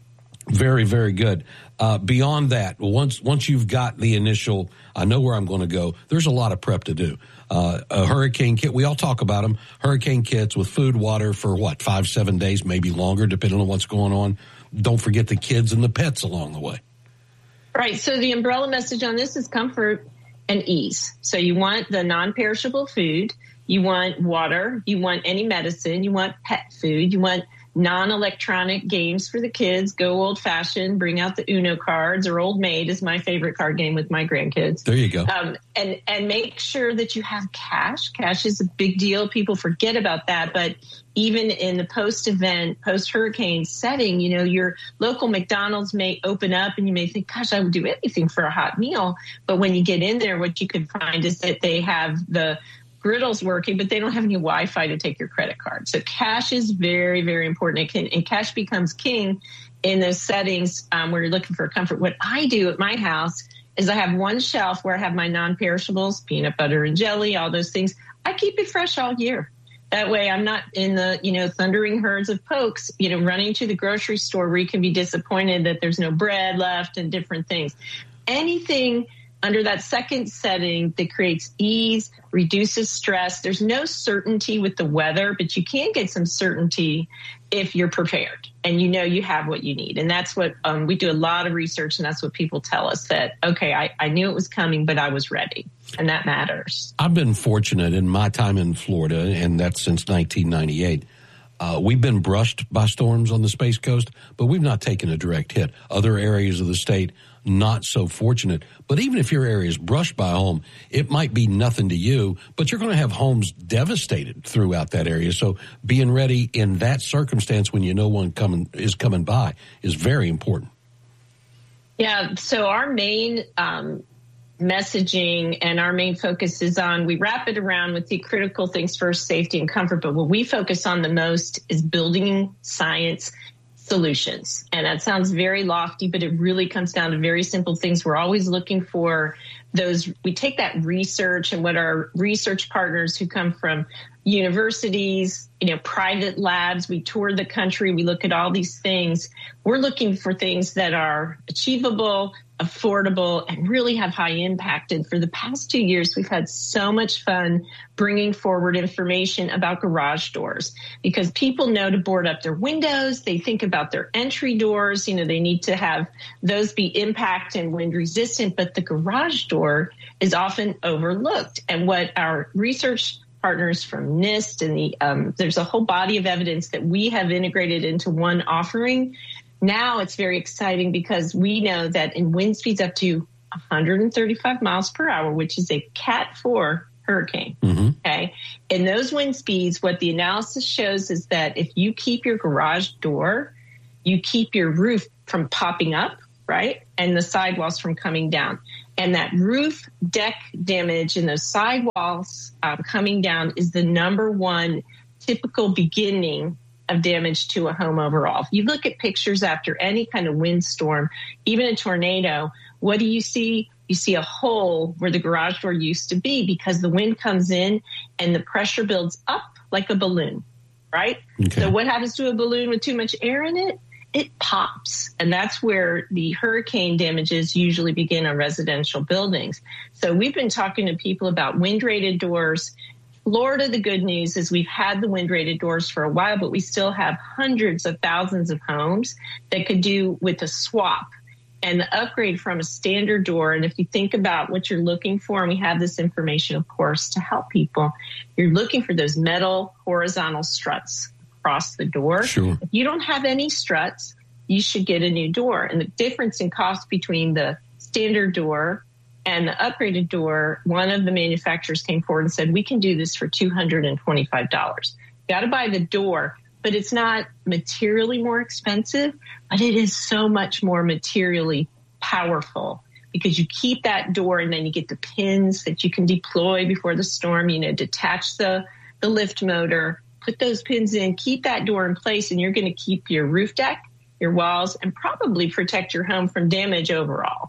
Very, very good. Beyond that, once you've got the initial, I know where I'm going to go, there's a lot of prep to do. A hurricane kit, we all talk about them, hurricane kits with food, water for 5-7 days, maybe longer, depending on what's going on. Don't forget the kids and the pets along the way. Right. So the umbrella message on this is comfort and ease. So you want the non-perishable food, you want water, you want any medicine, you want pet food, you want non-electronic games for the kids. Go old-fashioned, bring out the Uno cards, or Old Maid is my favorite card game with my grandkids. There you go. And make sure that you have cash. Cash is a big deal. People forget about that, but even in the post-event, post-hurricane setting, you know, your local McDonald's may open up and you may think, gosh, I would do anything for a hot meal. But when you get in there, what you could find is that they have the griddles working, but they don't have any Wi-Fi to take your credit card. So cash is very, very important. And cash becomes king in those settings where you're looking for comfort. What I do at my house is I have one shelf where I have my non-perishables, peanut butter and jelly, all those things. I keep it fresh all year. That way I'm not in the, you know, thundering herds of folks, you know, running to the grocery store where you can be disappointed that there's no bread left and different things. Anything under that second setting that creates ease, reduces stress. There's no certainty with the weather, but you can get some certainty if you're prepared and you know you have what you need. And that's what we do a lot of research, and that's what people tell us, that, okay, I knew it was coming, but I was ready. And that matters. I've been fortunate in my time in Florida, and that's since 1998. We've been brushed by storms on the Space Coast, but we've not taken a direct hit. Other areas of the state, not so fortunate. But even if your area is brushed by a home, it might be nothing to you, but you're going to have homes devastated throughout that area. So being ready in that circumstance when you know one is coming by is very important. Yeah, so our main messaging and our main focus is on, we wrap it around with the critical things first, safety and comfort. But what we focus on the most is building science, solutions. And that sounds very lofty, but it really comes down to very simple things. We're always looking for those. We take that research and what our research partners who come from universities, private labs, we tour the country, we look at all these things. We're looking for things that are achievable, affordable, and really have high impact. And for the past 2 years, we've had so much fun bringing forward information about garage doors because people know to board up their windows. They think about their entry doors. They need to have those be impact and wind resistant, but the garage door is often overlooked. And what our research partners from NIST and there's a whole body of evidence that we have integrated into one offering. Now it's very exciting because we know that in wind speeds up to 135 miles per hour, which is a Cat 4 hurricane, okay? In those wind speeds, what the analysis shows is that if you keep your garage door, you keep your roof from popping up, right? And the sidewalls from coming down. And that roof deck damage and those sidewalls coming down is the number one typical beginning of damage to a home overall. If you look at pictures after any kind of windstorm, even a tornado, what do you see? You see a hole where the garage door used to be because the wind comes in and the pressure builds up like a balloon, right? Okay. So what happens to a balloon with too much air in it? It pops. And that's where the hurricane damages usually begin on residential buildings. So we've been talking to people about wind-rated doors. Florida, the good news is we've had the wind-rated doors for a while, but we still have hundreds of thousands of homes that could do with a swap and the upgrade from a standard door. And if you think about what you're looking for, and we have this information, of course, to help people, you're looking for those metal horizontal struts across the door. Sure. If you don't have any struts, you should get a new door. And the difference in cost between the standard door and the upgraded door, one of the manufacturers came forward and said, we can do this for $225. Got to buy the door, but it's not materially more expensive, but it is so much more materially powerful because you keep that door and then you get the pins that you can deploy before the storm, detach the lift motor, put those pins in, keep that door in place, and you're going to keep your roof deck, your walls, and probably protect your home from damage overall.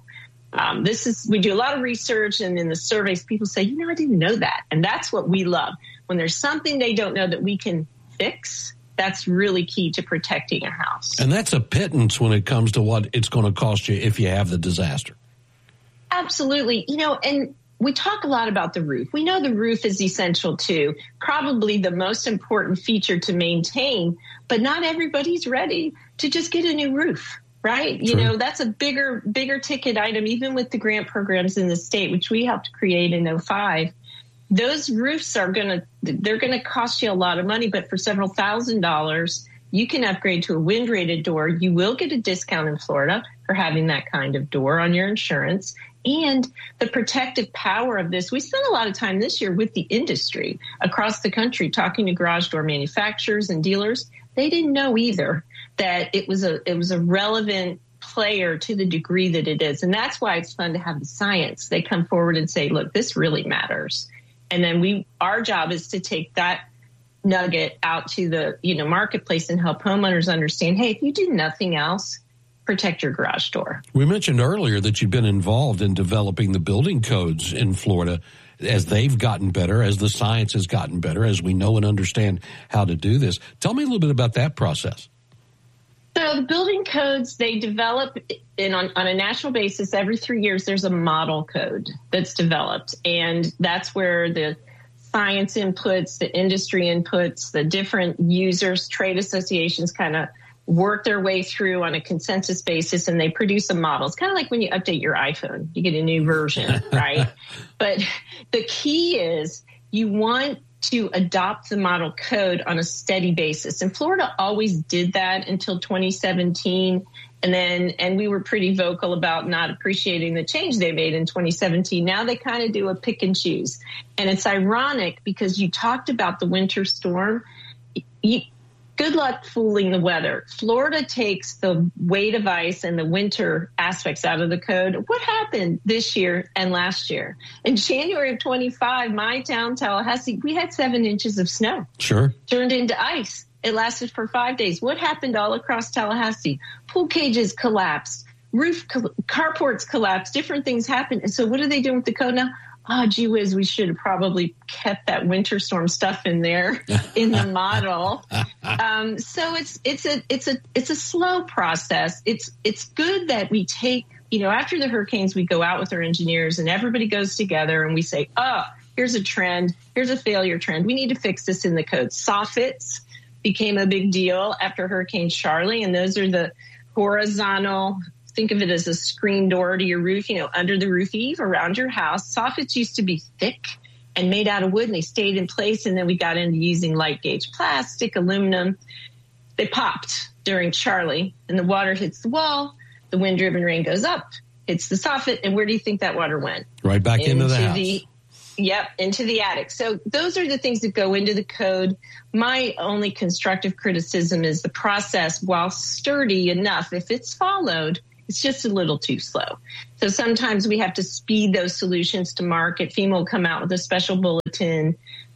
We do a lot of research, and in the surveys, people say, I didn't know that. And that's what we love. When there's something they don't know that we can fix, that's really key to protecting a house. And that's a pittance when it comes to what it's going to cost you if you have the disaster. Absolutely. And we talk a lot about the roof. We know the roof is essential too, probably the most important feature to maintain, but not everybody's ready to just get a new roof, right? True. That's a bigger ticket item, even with the grant programs in the state, which we helped create in 2005. Those roofs they're going to cost you a lot of money, but for several $1,000s, you can upgrade to a wind-rated door. You will get a discount in Florida for having that kind of door on your insurance. And the protective power of this, we spent a lot of time this year with the industry across the country talking to garage door manufacturers and dealers. They didn't know either that it was a relevant player to the degree that it is. And that's why it's fun to have the science. They come forward and say, look, this really matters. And then our job is to take that nugget out to the marketplace and help homeowners understand, hey, if you do nothing else, protect your garage door. We mentioned earlier that you've been involved in developing the building codes in Florida as they've gotten better, as the science has gotten better, as we know and understand how to do this. Tell me a little bit about that process. So the building codes, they develop on a national basis. Every 3 years, there's a model code that's developed. And that's where the science inputs, the industry inputs, the different users, trade associations kind of work their way through on a consensus basis, and they produce a model. It's kind of like when you update your iPhone, you get a new version, right? But the key is you want to adopt the model code on a steady basis. And Florida always did that until 2017. And we were pretty vocal about not appreciating the change they made in 2017. Now they kind of do a pick and choose. And it's ironic because you talked about the winter storm. Good luck fooling the weather. Florida takes the weight of ice and the winter aspects out of the code. What happened this year and last year? In January of 25, my town, Tallahassee, we had 7 inches of snow. Sure. Turned into ice. It lasted for 5 days. What happened all across Tallahassee? Pool cages collapsed, carports collapsed, different things happened. And so what are they doing with the code now? Oh, gee whiz, we should have probably kept that winter storm stuff in there in the model. So it's a slow process. It's good that we take, after the hurricanes, we go out with our engineers and everybody goes together and we say, here's a trend. Here's a failure trend. We need to fix this in the code. Soffits became a big deal after Hurricane Charlie, and those are the horizontal, think of it as a screen door to your roof, under the roof eave around your house. Soffits used to be thick and made out of wood, and they stayed in place, and then we got into using light gauge plastic, aluminum. They popped during Charlie, and the water hits the wall, the wind-driven rain goes up, hits the soffit, and where do you think that water went? Right back into the house. Yep, into the attic. So those are the things that go into the code. My only constructive criticism is the process, while sturdy enough, if it's followed, it's just a little too slow. So sometimes we have to speed those solutions to market. FEMA will come out with a special bulletin.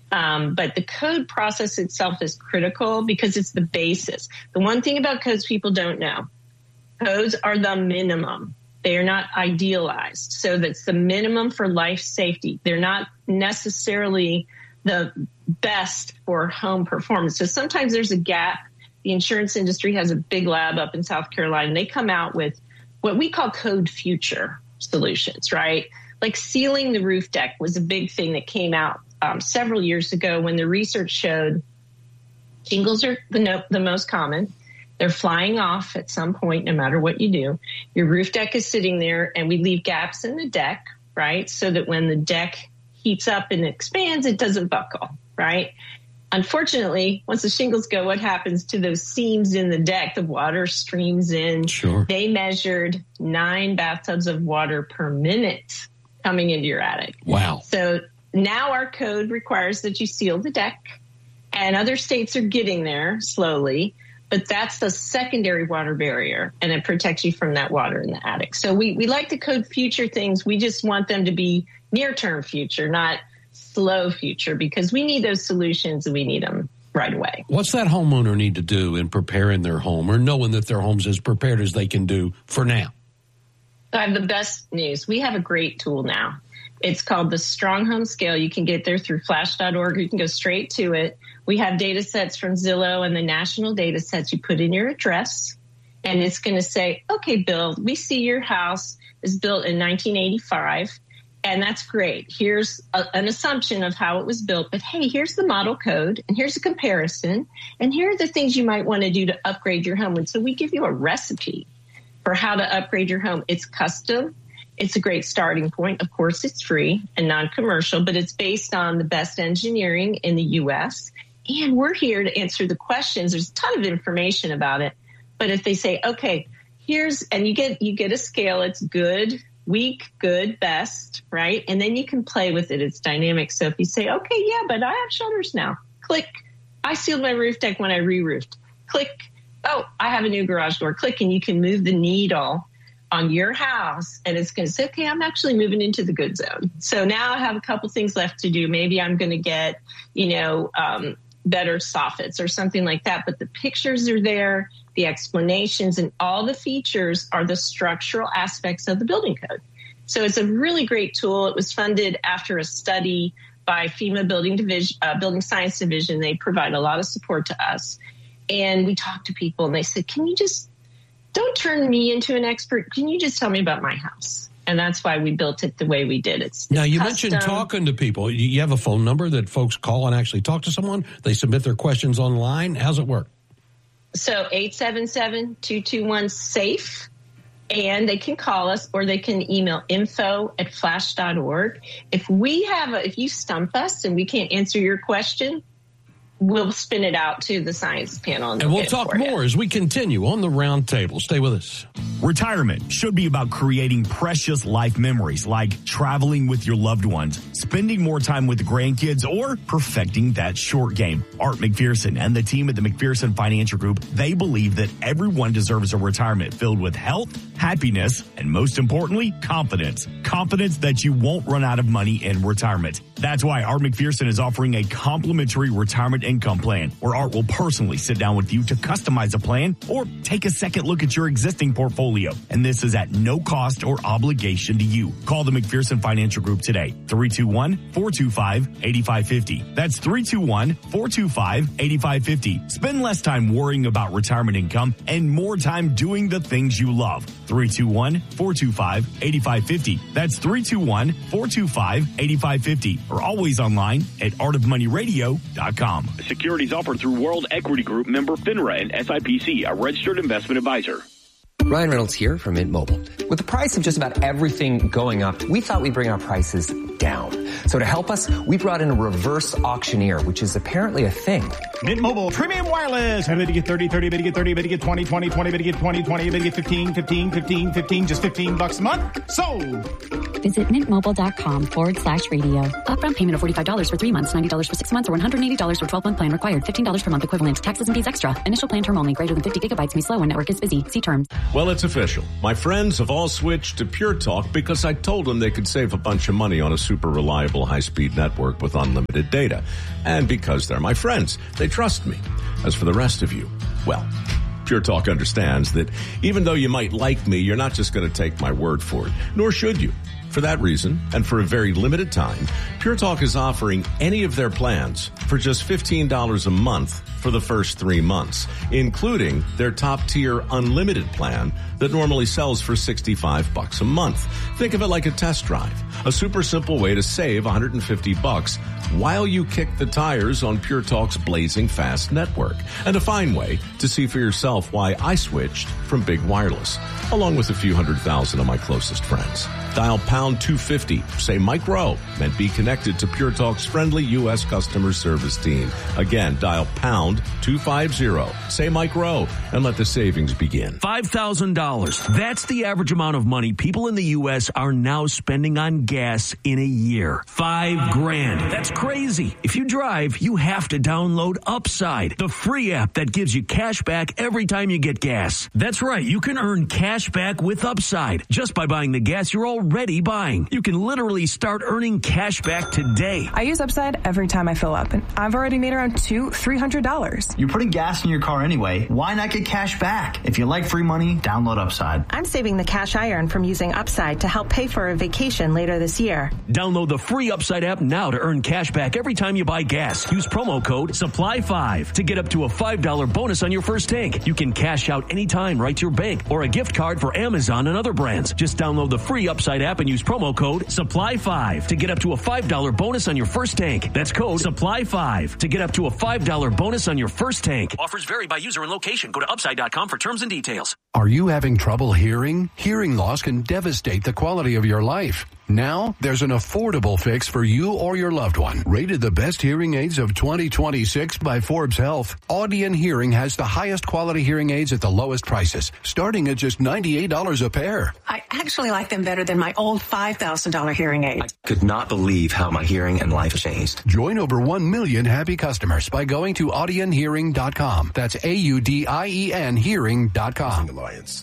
But the code process itself is critical because it's the basis. The one thing about codes people don't know, codes are the minimum. They are not idealized. So that's the minimum for life safety. They're not necessarily the best for home performance. So sometimes there's a gap. The insurance industry has a big lab up in South Carolina, and they come out with what we call code future solutions, right? Like sealing the roof deck was a big thing that came out several years ago when the research showed shingles are the most common. They're flying off at some point, no matter what you do. Your roof deck is sitting there, and we leave gaps in the deck, right? So that when the deck heats up and expands, it doesn't buckle, right? Unfortunately, once the shingles go, what happens to those seams in the deck? The water streams in. Sure. They measured 9 bathtubs of water per minute coming into your attic. Wow. So now our code requires that you seal the deck, and other states are getting there slowly. But that's the secondary water barrier, and it protects you from that water in the attic. So we like to code future things. We just want them to be near-term future, not slow future, because we need those solutions and we need them right away. What's that homeowner need to do in preparing their home or knowing that their home's as prepared as they can do for now? I have the best news. We have a great tool now. It's called the Strong Home Scale. You can get there through flash.org. You can go straight to it. We have data sets from Zillow and the national data sets. You put in your address, and it's going to say, okay, Bill, we see your house is built in 1985, and that's great. Here's an assumption of how it was built, but hey, here's the model code, and here's a comparison, and here are the things you might want to do to upgrade your home. And so we give you a recipe for how to upgrade your home. It's custom. It's a great starting point. Of course, it's free and non-commercial, but it's based on the best engineering in the U.S., and we're here to answer the questions. There's a ton of information about it. But if they say, okay, and you get a scale, it's good, weak, good, best, right? And then you can play with it. It's dynamic. So if you say, okay, yeah, but I have shutters now. Click. I sealed my roof deck when I re-roofed. Click. Oh, I have a new garage door. Click, and you can move the needle on your house, and it's going to say, okay, I'm actually moving into the good zone. So now I have a couple things left to do. Maybe I'm going to get, better soffits or something like that. But the pictures are there, the explanations, and all the features are the structural aspects of the building code. So it's a really great tool. It was funded after a study by FEMA Building Science Division. They provide a lot of support to us. And we talked to people, and they said, don't turn me into an expert. Can you just tell me about my house? And that's why we built it the way we did. It's now, you custom. mentioned talking to people. You have a phone number that folks call and actually talk to someone? They submit their questions online? How's it work? So 877-221-SAFE. And they can call us, or they can email info@flash.org. If you stump us and we can't answer your question, we'll spin it out to the science panel. And we'll talk more as we continue on the round table. Stay with us. Retirement should be about creating precious life memories like traveling with your loved ones, spending more time with the grandkids, or perfecting that short game. Art McPherson and the team at the McPherson Financial Group, they believe that everyone deserves a retirement filled with health, happiness, and most importantly, confidence. Confidence that you won't run out of money in retirement. That's why Art McPherson is offering a complimentary retirement income plan, where Art will personally sit down with you to customize a plan or take a second look at your existing portfolio. And this is at no cost or obligation to you. Call the McPherson Financial Group today, 321-425-8550. That's 321-425-8550. Spend less time worrying about retirement income and more time doing the things you love. 321-425-8550. That's 321-425-8550. Or always online at artofmoneyradio.com. Securities offered through World Equity Group, member FINRA and SIPC, a registered investment advisor. Ryan Reynolds here from Mint Mobile. With the price of just about everything going up, we thought we'd bring our prices down. So to help us, we brought in a reverse auctioneer, which is apparently a thing. Mint Mobile Premium Wireless. How did you get 30, 30, bid you get 30, bid you get 20, 20, 20, bid you get 20, 20, bid you get 15, 15, 15, 15, just $15 a month? Sold! Visit mintmobile.com/radio. Upfront payment of $45 for 3 months, $90 for 6 months, or $180 for 12-month plan required. $15 per month equivalent. Taxes and fees extra. Initial plan term only. Greater than 50 gigabytes may slow when network is busy. See terms. Well, it's official. My friends have all switched to Pure Talk because I told them they could save a bunch of money on a super reliable high-speed network with unlimited data. And because they're my friends, they trust me. As for the rest of you, well, Pure Talk understands that even though you might like me, you're not just going to take my word for it, nor should you. For that reason, and for a very limited time, Pure Talk is offering any of their plans for just $15 a month for the first 3 months, including their top-tier unlimited plan that normally sells for $65 a month. Think of it like a test drive, a super simple way to save $150 while you kick the tires on Pure Talk's blazing fast network, and a fine way to see for yourself why I switched from Big Wireless, along with a few 100,000 of my closest friends. Dial pound 250, say Mike Rowe, and be connected to Pure Talk's friendly U.S. customer service team. Again, dial pound 250, say Mike Rowe, and let the savings begin. $5,000. That's the average amount of money people in the U.S. are now spending on gas in a year. $5,000. That's crazy. If you drive, you have to download Upside, the free app that gives you cash back every time you get gas. That's right. You can earn cash back with Upside just by buying the gas you're already buying. You can literally start earning cash back today. I use Upside every time I fill up, and I've already made around $300. You're putting gas in your car anyway. Why not get cash back? If you like free money, download Upside. I'm saving the cash I earn from using Upside to help pay for a vacation later this year. Download the free Upside app now to earn cash back every time you buy gas. Use promo code SUPPLY5 to get up to a $5 bonus on your first tank. You can cash out anytime right to your bank or a gift card for Amazon and other brands. Just download the free Upside app and use promo code SUPPLY5 to get up to a $5 bonus on your first tank. That's code SUPPLY5 to get up to a $5 bonus on your first tank. Offers vary by user and location. Go to upside.com for terms and details. Are you having trouble hearing? Hearing loss can devastate the quality of your life. Now, there's an affordable fix for you or your loved one. Rated the best hearing aids of 2026 by Forbes Health, Audion Hearing has the highest quality hearing aids at the lowest prices, starting at just $98 a pair. I actually like them better than my old $5,000 hearing aid. I could not believe how my hearing and life changed. Join over 1 million happy customers by going to audionhearing.com. That's AUDIEN hearing.com. Alliance.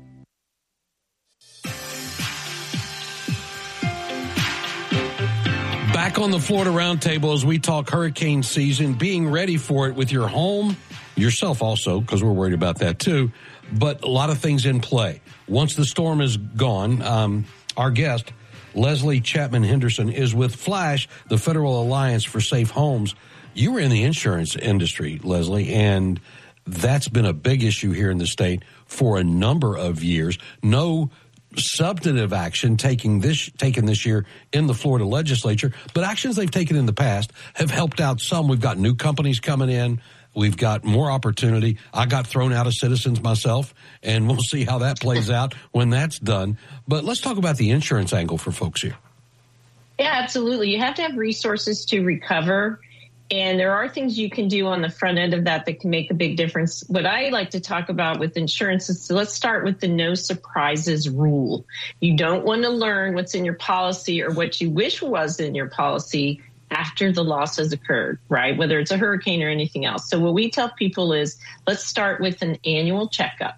Back on the Florida Roundtable as we talk hurricane season, being ready for it with your home, yourself also, because we're worried about that too, but a lot of things in play. Once the storm is gone, our guest, Leslie Chapman Henderson, is with Flash, the Federal Alliance for Safe Homes. You were in the insurance industry, Leslie, and that's been a big issue here in the state for a number of years. No substantive action taken this year in the Florida legislature, but actions they've taken in the past have helped out some. We've got new companies coming in. We've got more opportunity. I got thrown out of Citizens myself, and we'll see how that plays out when that's done. But let's talk about the insurance angle for folks here. Yeah, absolutely. You have to have resources to recover. And there are things you can do on the front end of that can make a big difference. What I like to talk about with insurance is, let's start with the no surprises rule. You don't want to learn what's in your policy or what you wish was in your policy after the loss has occurred, right? Whether it's a hurricane or anything else. So what we tell people is, let's start with an annual checkup.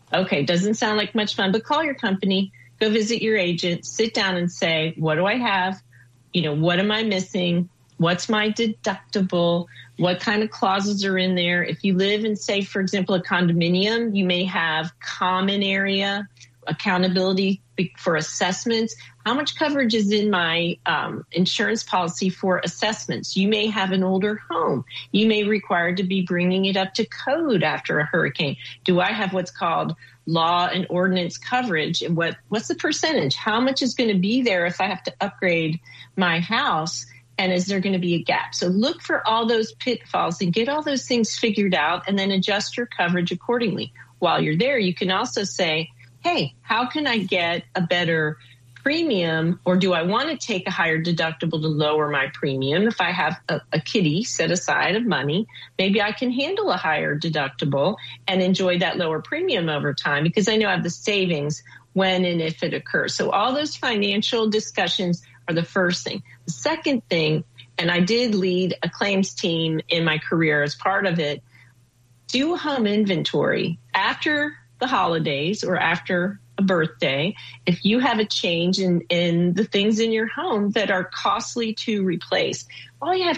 Okay, doesn't sound like much fun, but call your company, go visit your agent, sit down and say, what do I have? What am I missing? What's my deductible? What kind of clauses are in there? If you live in, say, for example, a condominium, you may have common area, accountability for assessments. How much coverage is in my insurance policy for assessments? You may have an older home. You may require to be bringing it up to code after a hurricane. Do I have what's called law and ordinance coverage? And what's the percentage? How much is going to be there if I have to upgrade my house? And is there going to be a gap? So look for all those pitfalls and get all those things figured out and then adjust your coverage accordingly. While you're there, you can also say, hey, how can I get a better premium, or do I want to take a higher deductible to lower my premium? If I have a kitty set aside of money, maybe I can handle a higher deductible and enjoy that lower premium over time because I know I have the savings when and if it occurs. So all those financial discussions are the first thing. The second thing, and I did lead a claims team in my career as part of it, do a home inventory after the holidays or after a birthday. If you have a change in the things in your home that are costly to replace, all you have